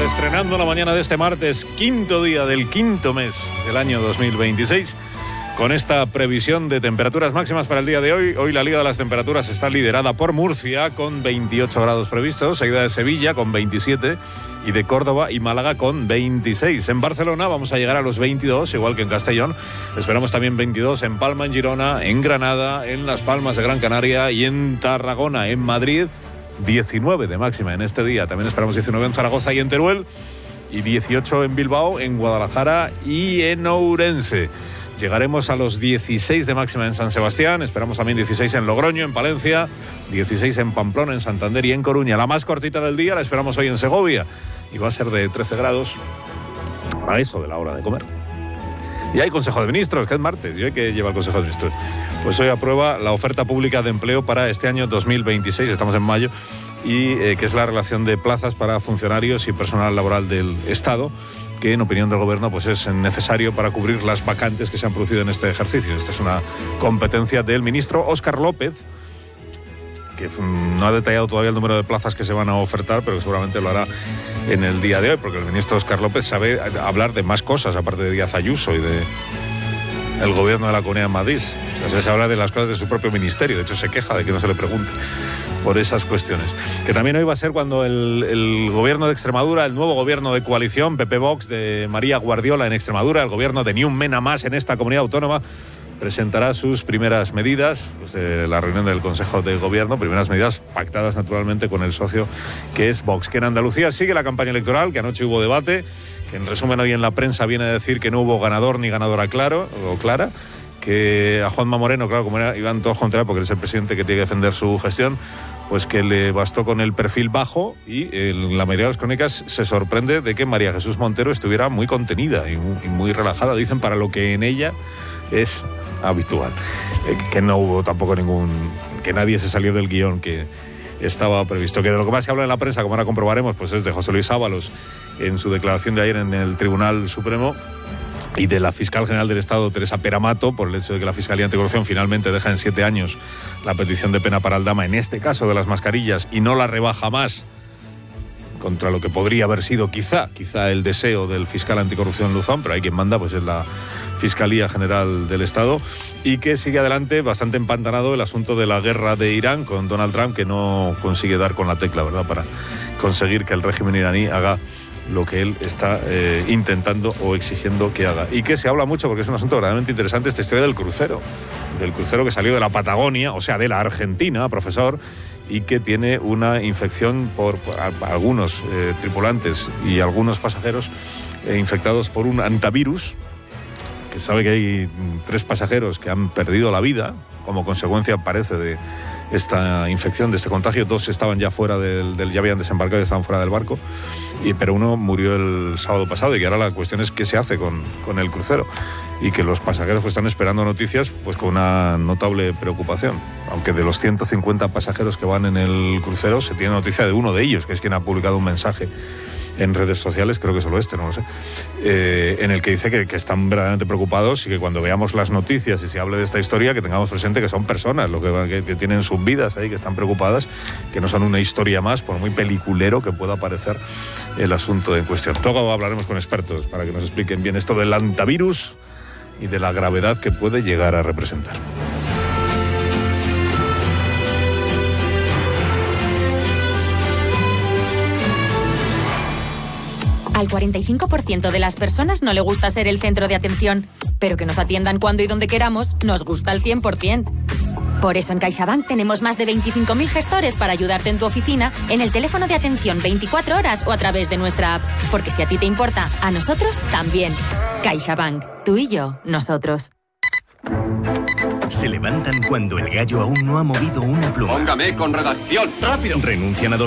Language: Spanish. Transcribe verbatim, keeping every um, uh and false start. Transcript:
estrenando la mañana de este martes, quinto día del quinto mes del año dos mil veintiséis, con esta previsión de temperaturas máximas para el día de hoy. Hoy la Liga de las Temperaturas está liderada por Murcia, con veintiocho grados previstos, seguida de Sevilla con veintisiete, y de Córdoba y Málaga con veintiséis. En Barcelona vamos a llegar a los veintidós, igual que en Castellón. Esperamos también veintidós en Palma, en Girona, en Granada, en Las Palmas de Gran Canaria y en Tarragona. En Madrid, diecinueve de máxima en este día. También esperamos diecinueve en Zaragoza y en Teruel, y dieciocho en Bilbao, en Guadalajara y en Ourense. Llegaremos a los dieciséis de máxima en San Sebastián, esperamos también dieciséis en Logroño, en Palencia, dieciséis en Pamplona, en Santander y en Coruña. La más cortita del día la esperamos hoy en Segovia, y va a ser de trece grados a eso de la hora de comer. Y hay Consejo de Ministros, que es martes, y hoy que lleva el Consejo de Ministros. Pues hoy aprueba la oferta pública de empleo para este año dos mil veintiséis, estamos en mayo, y eh, que es la relación de plazas para funcionarios y personal laboral del Estado, que en opinión del Gobierno pues es necesario para cubrir las vacantes que se han producido en este ejercicio. Esta es una competencia del ministro Óscar López, que no ha detallado todavía el número de plazas que se van a ofertar, pero seguramente lo hará en el día de hoy, porque el ministro Óscar López sabe hablar de más cosas, aparte de Díaz Ayuso y de el Gobierno de la Comunidad de Madrid. O sea, se habla de las cosas de su propio ministerio, de hecho se queja de que no se le pregunte por esas cuestiones. Que también hoy va a ser cuando el, el Gobierno de Extremadura, el nuevo Gobierno de coalición, P P Vox, de María Guardiola en Extremadura, el Gobierno de Ni un Mena Más en esta comunidad autónoma, presentará sus primeras medidas, pues, de la reunión del Consejo de Gobierno, primeras medidas pactadas naturalmente con el socio que es Vox. Que en Andalucía sigue la campaña electoral, que anoche hubo debate, que en resumen hoy en la prensa viene a decir que no hubo ganador ni ganadora claro o clara, que a Juanma Moreno, claro, como era, iban todos contra él porque él es el presidente que tiene que defender su gestión, pues que le bastó con el perfil bajo, y en la mayoría de las crónicas se sorprende de que María Jesús Montero estuviera muy contenida y muy, y muy relajada, dicen, para lo que en ella es habitual. Eh, que no hubo tampoco ningún... que nadie se salió del guión que estaba previsto. Que de lo que más se habla en la prensa, como ahora comprobaremos, pues es de José Luis Ábalos en su declaración de ayer en el Tribunal Supremo, y de la fiscal general del Estado, Teresa Peramato, por el hecho de que la Fiscalía Anticorrupción finalmente deja en siete años la petición de pena para Aldama, en este caso de las mascarillas, y no la rebaja más, contra lo que podría haber sido quizá, quizá el deseo del fiscal anticorrupción Luzón, pero hay quien manda, pues es la Fiscalía General del Estado. Y que sigue adelante bastante empantanado el asunto de la guerra de Irán con Donald Trump, que no consigue dar con la tecla, ¿verdad?, para conseguir que el régimen iraní haga lo que él está eh, intentando o exigiendo que haga. Y que se habla mucho, porque es un asunto verdaderamente interesante, esta historia del crucero, del crucero que salió de la Patagonia, o sea, de la Argentina, profesor, y que tiene una infección por, por algunos eh, tripulantes y algunos pasajeros eh, infectados por un antivirus, que sabe que hay tres pasajeros que han perdido la vida como consecuencia, parece, de esta infección, de este contagio. Dos estaban ya fuera del, del ya habían desembarcado y estaban fuera del barco, y, pero uno murió el sábado pasado, y que ahora la cuestión es qué se hace con, con el crucero, y que los pasajeros pues están esperando noticias pues con una notable preocupación, aunque de los ciento cincuenta pasajeros que van en el crucero se tiene noticia de uno de ellos, que es quien ha publicado un mensaje en redes sociales, creo que solo este, no lo sé, eh, en el que dice que, que están verdaderamente preocupados, y que cuando veamos las noticias y se hable de esta historia, que tengamos presente que son personas, lo que, que, que tienen sus vidas ahí, que están preocupadas, que no son una historia más, por muy peliculero que pueda parecer el asunto en cuestión. Luego hablaremos con expertos para que nos expliquen bien esto del antivirus y de la gravedad que puede llegar a representar. Al cuarenta y cinco por ciento de las personas no le gusta ser el centro de atención, pero que nos atiendan cuando y donde queramos nos gusta al cien por ciento. Por eso en CaixaBank tenemos más de veinticinco mil gestores para ayudarte en tu oficina, en el teléfono de atención veinticuatro horas o a través de nuestra app. Porque si a ti te importa, a nosotros también. CaixaBank, tú y yo, nosotros. Se levantan cuando el gallo aún no ha movido una pluma. Póngame con redacción. ¡Rápido! Renuncian a